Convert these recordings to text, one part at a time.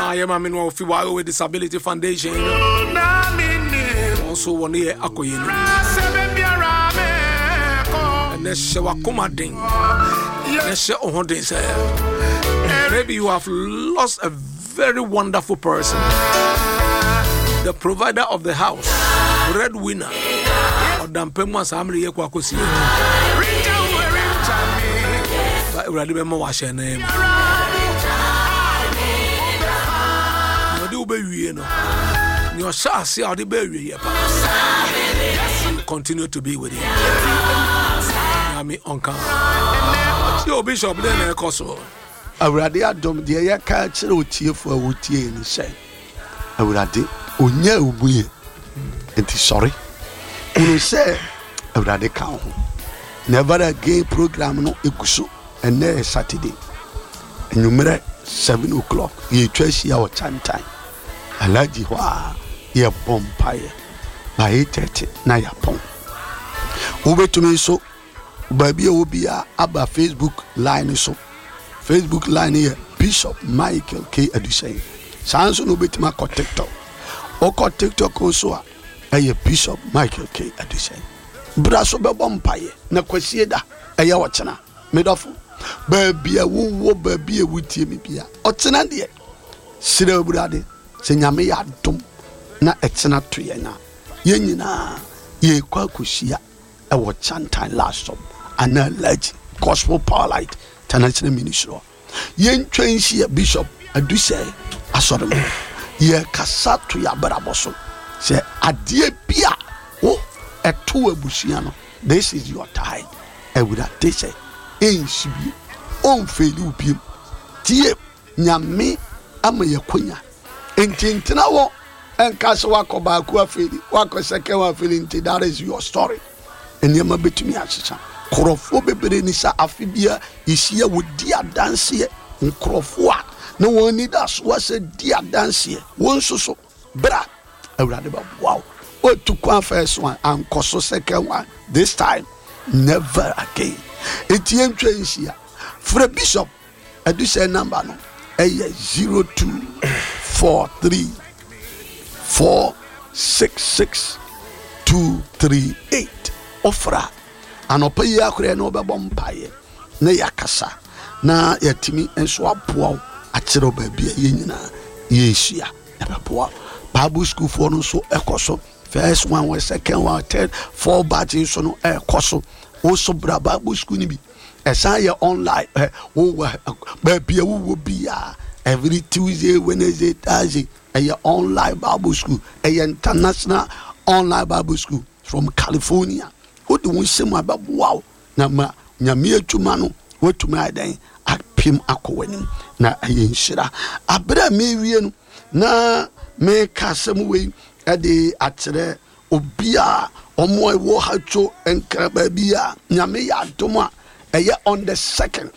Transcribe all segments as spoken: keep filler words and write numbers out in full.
I am a man of Fiwa with Disability Foundation. Also, one year Akoyin. And then Shawakuma Ding. Maybe you have lost a very wonderful person. The provider of the house, breadwinner, or Dampema Samri Yakwakosi. But I remember what's your name. You do baby, you know. Your shall see how the baby continue to be with you. I mean, Uncle. Your bishop then, Koso. Already, I don't dare catch a tear for a woody and say, I would have. Onye ubuye enti sorry unu say awrade kan ho never again program no ekuso ene Saturday enumere seven o'clock ye twasi our chantan alaji hwa ye bompaye by eight thirty na yapon ubetumi so baby obia aba Facebook line so Facebook line here Bishop Michael K Adusei sanso no betima ko TikTok Oko TikTok also a Bishop Michael K Adusei. Braso be bompaye na kwasie da eya wochena medofo baby a wo baby a wutie me bia otena de sire burade se nyame ya dom na etena to ye na ye nyina ye kwa kusia e wo chantan last stop ana lodge gospel power light tanachine ministry ye ntwenhia Bishop Adusei asoro ye kasa to ya baraboso se adie bia o eto abusia no this is your time e would have say ensibi on feli ubiem tie nyame ama yakonya entintina wo enkase wakoba ku afeli wakoseke wa afeli nti that is your story enyama betumi achicha korofo bebere ni sa afibia isia wodi adanse nkrofo a no one need us was a dear dance one so so bra awrade ba wow o to kwa first one and koso second one this time never again etien twensia for Bishop Adusei number no eh zero two four three four six six two three eight ofra anopa ya kure no be bompaye na yakasa na yatimi enso aboa achiro baby yenyina yesia ebapoa Bible school for no so ekoso first one was second one third four batches so no ekoso also Bible school ni bi esan ye online wo baby wo bia every Tuesday Wednesday Thursday a online Bible school a international online Bible school from California wo de won sema about wow na ma nyame atuma no wotuma adan apim akowanim na ayenshira abra mewie no na me kasem we ade atere obia omo ewo hacho enkraba bia nyame ya doma eye on the second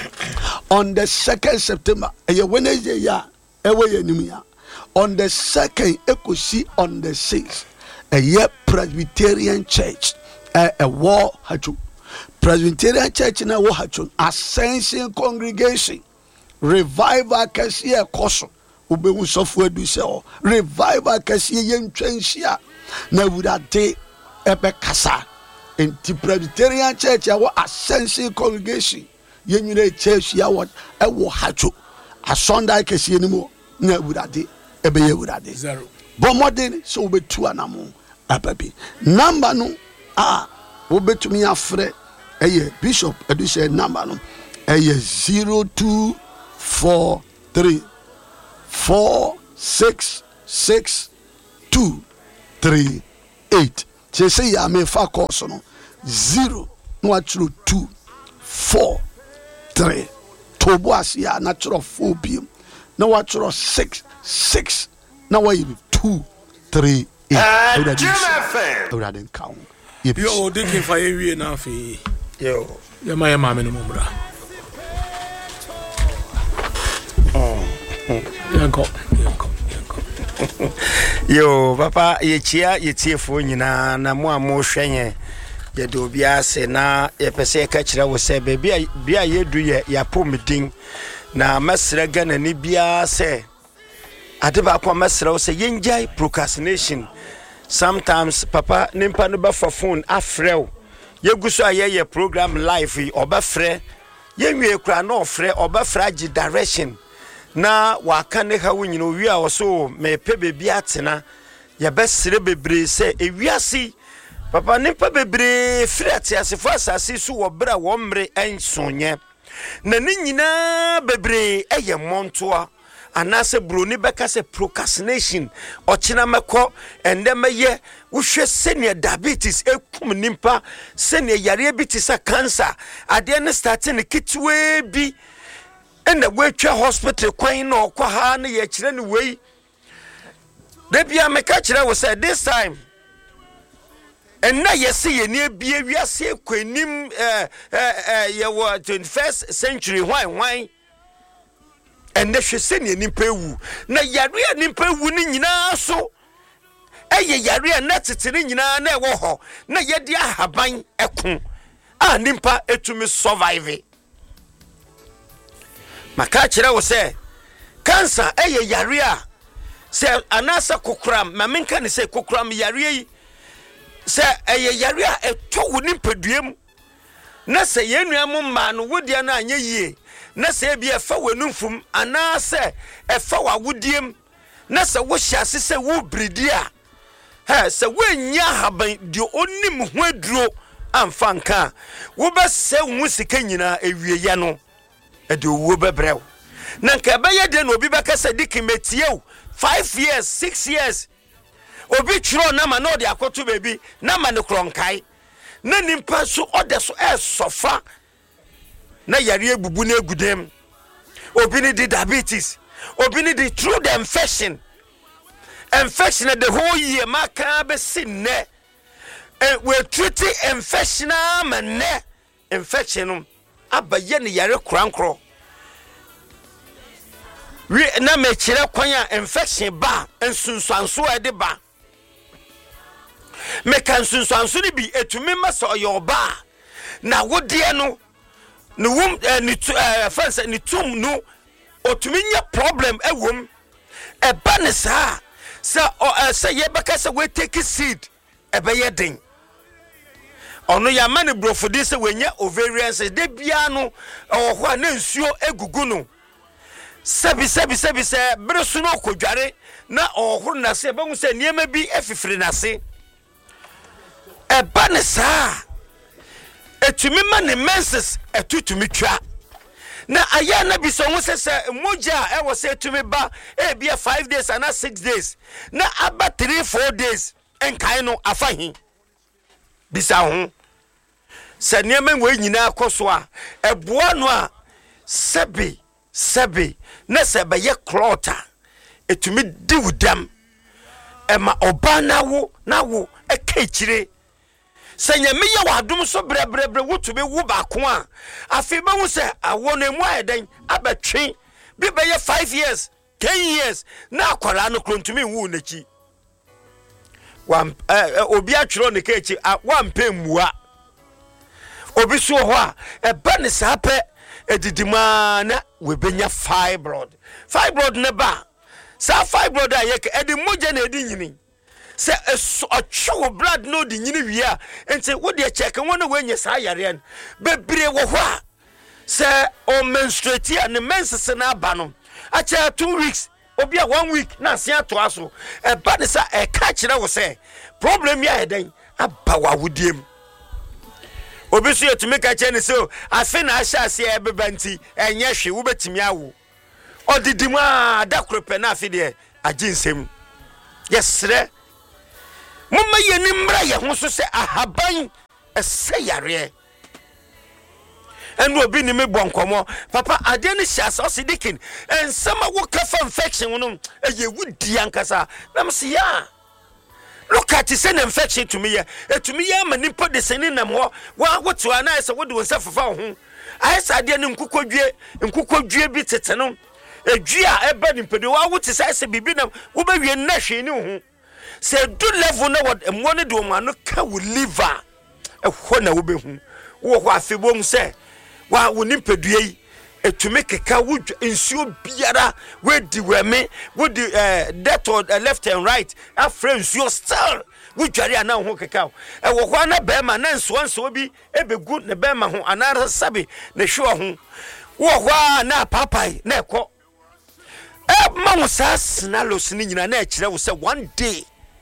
on the second September eye Wednesday ya ewe yenim ya on the second ekosi on the sixth eye Presbyterian Church e ewo hacho Presbyterian Church na wo hacho Ascension Congregation revival kasiye koso ubewu sofu eduse o revival kasiye yentwenhia na wurade ebe kasa enti Presbyterian Church ya wo Ascension Congregation yenyure church ya wo ewo hacho asonda kasiye nimo na wurade ebe ye wurade zero bomodin so obetu anamo ababi number no ah obetumi afre eye Bishop Adusei number no eye zero two four three four six six two three eight. Say say ya me fa course no zero no actually two four three tobo asia natural four bium no actually six six now why two three eight. Ora den count yo dikin fa yewie na afi yo ya ma ya ma me no mbra yanko yanko yanko yo papa ye chia ye tiefo nyina na mo amo hwenye ye do bia se na ye pese ka kira wo se be bia ye du ye ya pomdin na masra gana ni bia se adeba kwa mesra say yenjai procrastination. Sometimes papa nimpa no ba for phone afrew. Yeguso aye program live obafre. Yenwie kra no ofre obafra gi direction. Na waka ne ha wunyino wi a oso me pe bebi atena. Ye besire bebre se ewiase papa nimpa bebre frati asefo asase su wo bra wo mre ensonye. Na ni nyina bebre eye montoa. Anase broni beka se procrastination ochina meko ende meye wohwe senior diabetes ekum nimpa senior yare bi ti sa cancer ade ne starting kitwe bi ende wetwa hospital kwan na okwa ha na ye kire ne wei de bia meka kire wo say this time and na yesi ye ne bia wiase kwanim eh eh ye wo twenty-first century why why and the sheseni nimpa ewu na yare a nimpa ewu ni nyina so eye yare a netete nyina na ewo ho na yedi ahaban ekon a nimpa etumi survive maka kire wo se cancer eye yare a se anasa kokram ma menka ne se kokram yare yi se eye yare a eto nimpa duam na se yenuam ma no wodia na anye yie na se bia fa wanumfum ana se efa wawudiem na se wo hyase se wo bridi a ha se wanya haban de onim ho aduro amfa nka wo be se hu sika nyina ewie ya no e de wo bebrew na nka be ye de no obi be ka se dikimetie five years six years obi twiro na ma no de akoto bebi na ma ne kronkai na nimpa so odeso e sofa na yare ebubu na egudem obi ni diabetes obi ni the through the infection infection the whole year maka be sinne and we treat infection am ne infection abaye ne yare krankro we na me kire kwan a infection ba ensunsuanso e de ba me kan sunsuanso ni bi etumi masa oyoba na wodie no no wom ni fence ni tum no otuminya problem ewom e ba ne sa sa say ye beka say we take seed e be ye den ono ya mane brofodi say we nya ovarian say de bia no ohwa na nsuo egugu no sabi sabi sabi say bresu no kodware na ohuru na say be hu say niema bi efifiri na se e ba ne sa etumi ma ne menses etutumi twa na aya na bi so ho sese moja e wo se etumi ba e bia five days and six days na aba three four days enkai no afahi bisa ho se niema we nyina akoso a eboa no a sebi sebi na se be ye klota etumi diwdam e ma oba na wo na wo e kechire senya me ye wadom so brebrebre wotube wo ba ko a afi be hu se awo na mu ayeden abetwe bi be ye five years ten years na akwara no krontumi wu nachi wan obi atwero ne kechi wan pemua obi so ho a e ba ne sape edidima na we benya fibroid fibroid ne ba sa fibroid a ye ke edi moja na edi nyini se a true blood no di nyini wia enti wo de check won we nya sa yare an bebre wo ho a se o menstruate and menses na aba no a cha two weeks obi a one week na se ato aso e ba de sa e ka kire wo se problem ya eden aba wa wudiem obi so yetumi ka che ne so afi na asha se e beba nti enye hwe wo betimi awo odidimu a da krope na afi de aginsem yesre mumma yeni mra ye ho so se ahaban ese yare enu obi ni me bonkomo papa ade ne hyase o se dikin ensama wo kafa infection no eye wudi ankasa na mse ya look at this infection to me to me ya manipo de sene nam ho wa wotu ana ese wo de wonsa fafa ho ayesa ade ne nkukodwe nkukodwe bi tete no edwi a eba nimpedo wa wote sai se bibi na wo ba wie na hwe ni ho se do level na what mo ne do ma no ka wo liver e ho na wo be hu wo ho afebom se wa wo nimpedo yi etumi keka wo nsuo biara we di weme wo di eh that or uh, left and right afre nsuo still wo dware ana ho keka e wo kwa na be ma na nsuo nsuo bi ebegu ne be ma ho ana sabe ne hwe ho wo kwa na papai na ekọ e ma wo sa sinalos ni nyina na e kire wo se one day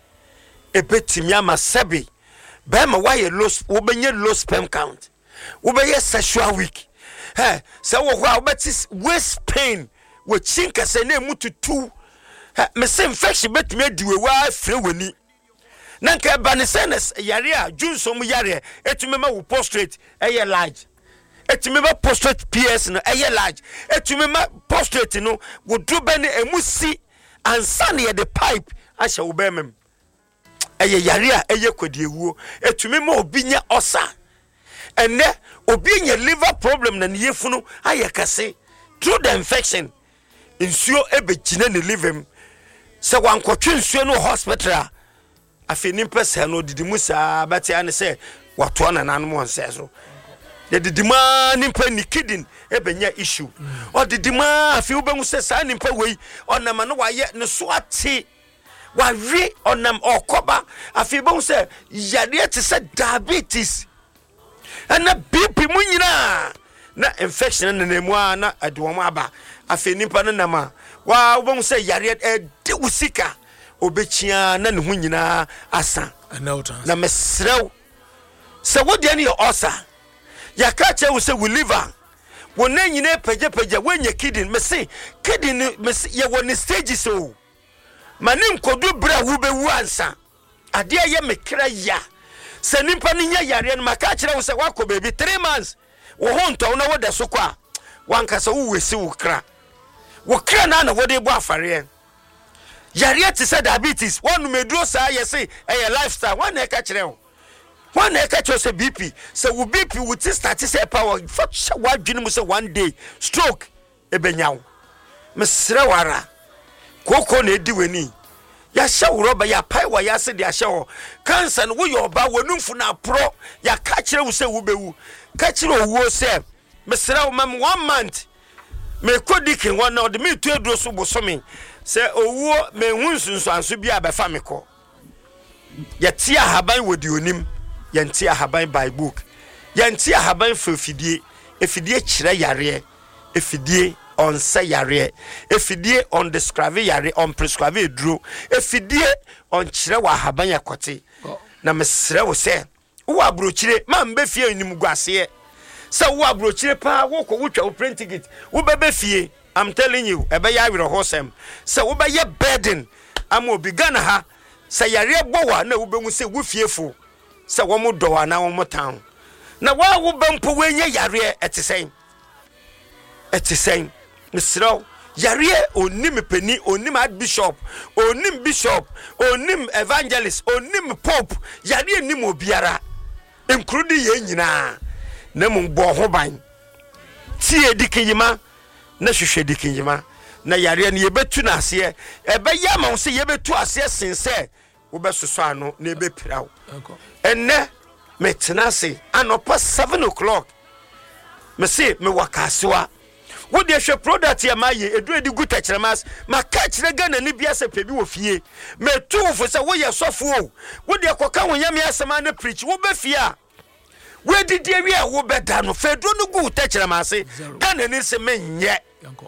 e betimi ama sabe be ma why low wo benye low sperm count wo be sexual weak. Hey, so what about this waist pain with chinka say na mututu me say infection bet me di we wa free wani nanka ba ne senes yare a junsom yare etumi ma wo prostrate eye large etumi ma prostrate ps no eye large etumi ma prostrate no wo do be ne emusi ansa ne the pipe ahye wo be mem eye yare a eye kwadiewuo etumi ma obinya osa ene obi nye liver problem na yefunu ayekase through the infection insuo ebegina ne liver se wankotwe nsuo no hospital afeni mpese no didimu saa bati ane se wato na nanom onse so de didima nimpa ni kidney ebenya issue o didima afi ubengu se saa nimpa wei onama no waye ne so ate wawe onam okoba afi bengu se yade te se diabetes ana B P mu nyina na infection na nemu na adwom aba afenipa no nama wa wobon se yare e de usika obechia na ne hu nyina asa na mesrew se wode ne osa ya ka che wo se we liver wo na nyina page page wanya kidney me se kidney me se ye woni stage so manim kodu bra wo be wu ansa ade ye mekra ya se nimpa ni nya yare no maka kire wo se wako baby three months wo honto na wo da so kwa wankasa wo wesi wo kra wo kra na na wo de bo afare yare ti se diabetes wonu meduro sa yesi eh lifestyle wan na ka kire wo wan na ka kire se B P se wo B P wo ti start se power for wa dwene mu se one day stroke e benyawo mesre wara koko na edi weni ya shawo roba ya pai wa ya se dia shawo cancer no wo yoba wonumfu na pro ya ka kire wo se wo bewu ka kire owo se mesra wo mam one month me kodikin one na de me tu eduro so bosome se owo me hunsunsu anso bia be fa me ko ya tia haban wodi onim ya ntia haban by book ya ntia haban fofidie efidie kire yare efidie on say yare efidie on describe yare on prescribe duro efidie on kire wa haban yakote na mesre wo se wo abrochire ma mbe fie nim guase se wo abrochire pa wo ko wo twa wo print ticket wo bebe fie I'm telling you ebe ya wire hosem se wo be ye burden am obi gana ha se yare bowa na wo bengu se wo fiefo se wo mo do wa na wo mo town na wa wo bempo wenye yare etisen etisen misro yare onim peni onim archbishop onim bishop onim evangelist onim pope yare nim obiara including ye nyina na mo bo ho ban tie dikinyima na hwehwe dikinyima na yare ne yebetu na ase ebe yama wo se yebetu ase sense wo besoso ano na ebe pirawo enne metenase anopa seven o'clock me se me wakasewa wo de hwe product ya maye edu edi guta kiremas maka kire gana ni bia se pebi wo fie me tu wo se wo ye sofo wo de koka wo nyame asema na preach wo be fie a wo didi awi a wo beda no fedo no guta kiremas gana ni se menye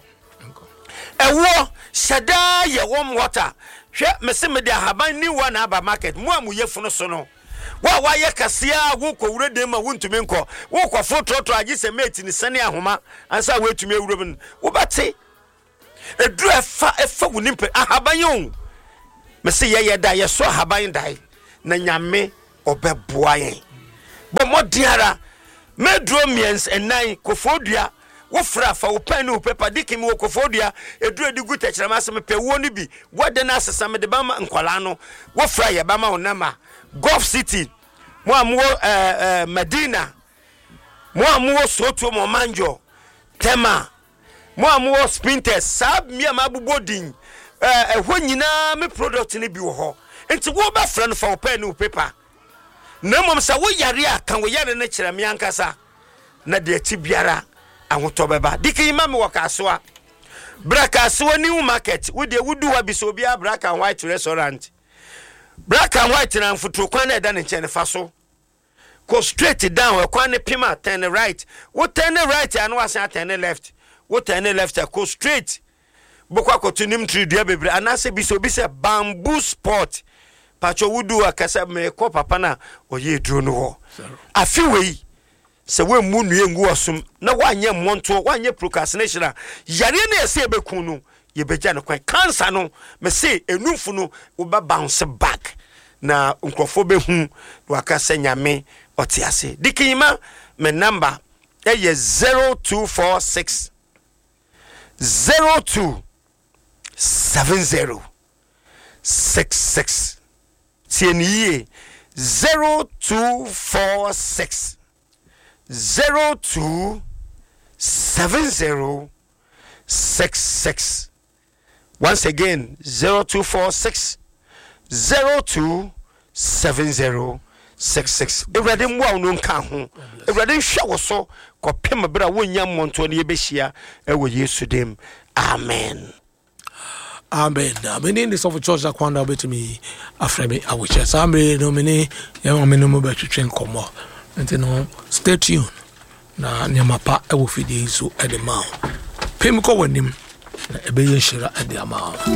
ewo shada ye warm water hwe me se me de haban ni wa na aba market mo amuye funu so no wa wa ye kasia wo ko wure dem ma wontumi nko wo ko fototo agi se mate ni sane ahoma ansa wo etumi ewure bin wo bate edu efa efa wonimpe ahaban yon me se ye ye da ye so ahaban dai na nyame obeboa yen bo modiara medro miens enan kofodua wo fra fa wo pen wo paper dikim wo kofodua edu edigu techrama asem pe wo ni bi wo de na asesa me de ba ma nkwala no wo fra ye ba ma onama Gulf City mo amwo eh eh Medina mo amwo Soto mo Manjo Tema mo amwo Spinters sab mi am abubodin eh ehwo nyina me product ni bi wo ho enti wo ba fra no fa wo pen wo paper na mom sa wo yare aka wo yare na kire me ankasa na de ti biara ahotobeba diki ma me wakasoa braka so new market we dey wudu wa biso bia black and white restaurant black and white na mfuturo kwan na da ne nche ne fa so go straight down kwan ne pima turn right wo turn right and wo asan turn left wo turn left go straight bokwa kotunim tree dua bebre anase biso bi se bamboo sport pacho wudu akasa me ko papa na oye duro no ho afi wei se we mu nu engu osum na wanye monto wanye procrastination yare na ese ebekun no ye beja no kwan cancer no me se enumfu no wo ba bounce back na nkrofo behu wakasa nyame otiase dikima me number eye zero two four six zero two seven zero six six tieniye zero two four six zero two seven zero six six. Once again, zero two four six zero two seven zero six six. Every day more no nka ho. Every day hwe wo so ko pem bra wonya monto ne yebehia e wo Yesu dem. Amen. Amen. Amen. In the of church that kwanda betimi afreme awoche. Sambe no mini ya me no mo ba twetwe nkomo. Nti no stay tuned. Na nyamapa e wo fidi so e de ma. Pem ko wanim na ebe ye hira e de ama.